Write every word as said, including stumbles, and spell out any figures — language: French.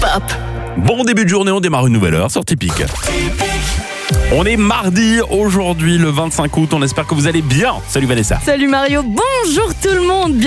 Top. Bon début de journée, on démarre une nouvelle heure sur Typique. On est mardi, aujourd'hui le vingt-cinq août, on espère que vous allez bien. Salut Vanessa. Salut Mario, bonjour tout le monde.